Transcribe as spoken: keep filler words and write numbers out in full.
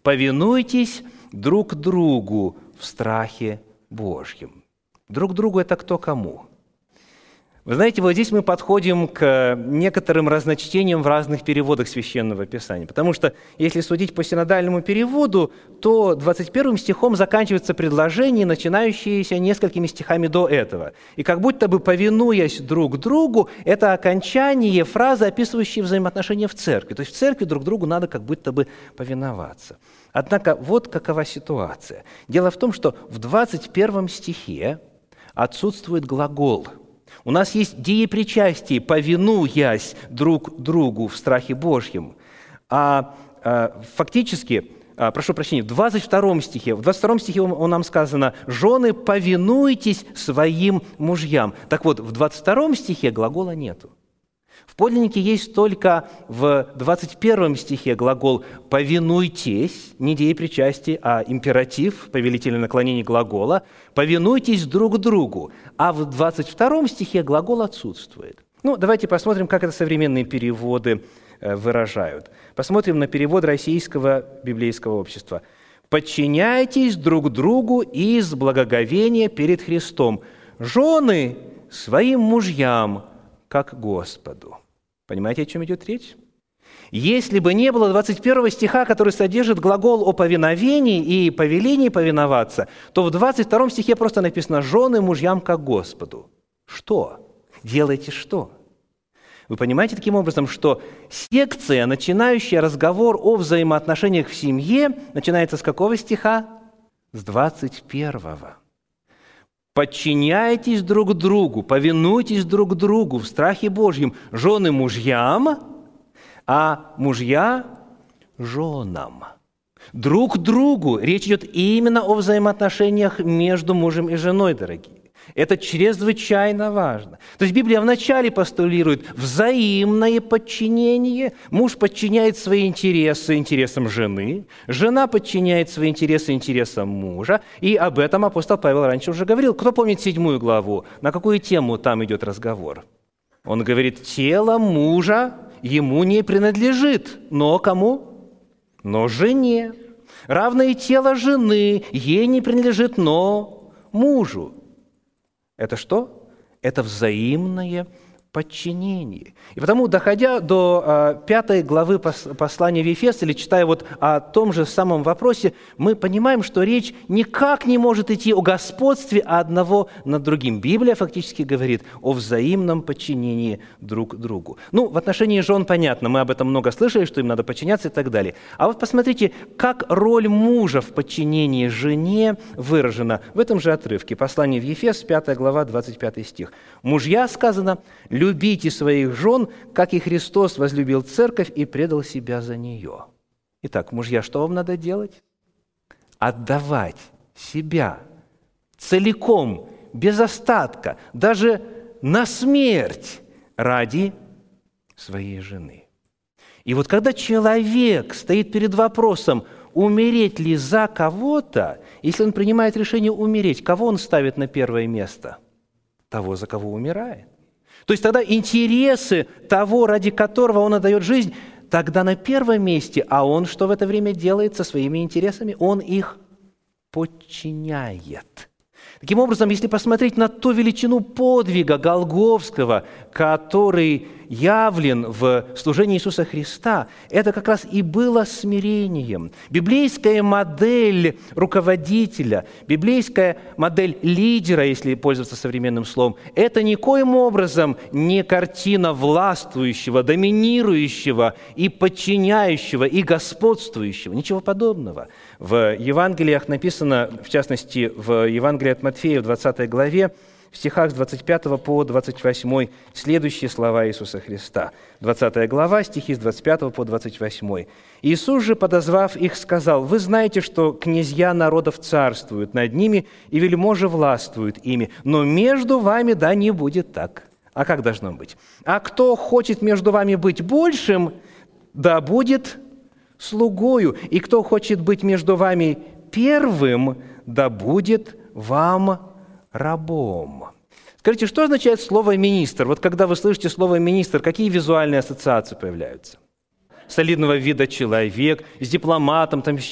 Повинуйтесь друг другу в страхе Божьем. Друг другу – это кто кому? Вы знаете, вот здесь мы подходим к некоторым разночтениям в разных переводах Священного Писания. Потому что, если судить по синодальному переводу, то двадцать первым стихом заканчивается предложение, начинающееся несколькими стихами до этого. И как будто бы «повинуясь друг другу» – это окончание фразы, описывающей взаимоотношения в церкви. То есть в церкви друг другу надо как будто бы повиноваться. Однако вот какова ситуация. Дело в том, что в двадцать первом стихе отсутствует глагол. У нас есть деепричастие, повинуясь друг другу в страхе Божьем. А, а фактически, а, прошу прощения, в двадцать втором стихе, в двадцать втором стихе он, он нам сказано: «Жены, повинуйтесь своим мужьям». Так вот, в двадцать втором стихе глагола нету. В подлиннике есть только в двадцать первом стихе глагол «повинуйтесь», не деепричастие, а императив, повелительное наклонение глагола, «повинуйтесь друг другу», а в двадцать втором стихе глагол отсутствует. Ну, давайте посмотрим, как это современные переводы выражают. Посмотрим на перевод Российского библейского общества. «Подчиняйтесь друг другу из благоговения перед Христом, жены своим мужьям, как Господу». Понимаете, о чем идет речь? Если бы не было двадцать первого стиха, который содержит глагол о повиновении и повелении повиноваться, то в двадцать втором стихе просто написано «жены мужьям, как Господу». Что? Делайте что? Вы понимаете таким образом, что секция, начинающая разговор о взаимоотношениях в семье, начинается с какого стиха? С двадцать первого. «Подчиняйтесь друг другу, повинуйтесь друг другу в страхе Божьем, жены мужьям, а мужья женам». Друг другу. Речь идет именно о взаимоотношениях между мужем и женой, дорогие. Это чрезвычайно важно. То есть Библия вначале постулирует взаимное подчинение. Муж подчиняет свои интересы интересам жены, жена подчиняет свои интересы интересам мужа. И об этом апостол Павел раньше уже говорил. Кто помнит седьмую главу? На какую тему там идет разговор? Он говорит, тело мужа ему не принадлежит. Но кому? Но жене. Равно и тело жены ей не принадлежит, но мужу. Это что? Это взаимное подчинение. И потому, доходя до э, пятой главы пос- послания в Ефес, или читая вот о том же самом вопросе, мы понимаем, что речь никак не может идти о господстве одного над другим. Библия фактически говорит о взаимном подчинении друг другу. Ну, в отношении жен понятно, мы об этом много слышали, что им надо подчиняться и так далее. А вот посмотрите, как роль мужа в подчинении жене выражена в этом же отрывке. Послание в Ефес, пятая глава, двадцать пятый стих. «Мужья, сказано, любите своих жен, как и Христос возлюбил церковь и предал себя за нее». Итак, мужья, что вам надо делать? Отдавать себя целиком, без остатка, даже на смерть ради своей жены. И вот когда человек стоит перед вопросом, умереть ли за кого-то, если он принимает решение умереть, кого он ставит на первое место? Того, за кого умирает. То есть тогда интересы того, ради которого он отдает жизнь, тогда на первом месте, а он что в это время делает со своими интересами? Он их подчиняет. Таким образом, если посмотреть на ту величину подвига Голгофского, который явлен в служении Иисуса Христа, это как раз и было смирением. Библейская модель руководителя, библейская модель лидера, если пользоваться современным словом, это никоим образом не картина властвующего, доминирующего и подчиняющего, и господствующего. Ничего подобного. В Евангелиях написано, в частности, в Евангелии от Матфея, в двадцатой главе, в стихах с двадцать пятого по двадцать восьмой следующие слова Иисуса Христа. двадцатая глава, стихи с двадцать пятого по двадцать восьмой. «Иисус же, подозвав их, сказал: вы знаете, что князья народов царствуют над ними, и вельможи властвуют ими, но между вами да не будет так». А как должно быть? «А кто хочет между вами быть большим, да будет слугою, и кто хочет быть между вами первым, да будет вам рабом». Скажите, что означает слово «министр»? Вот когда вы слышите слово «министр», какие визуальные ассоциации появляются? Солидного вида человек, с дипломатом, там, с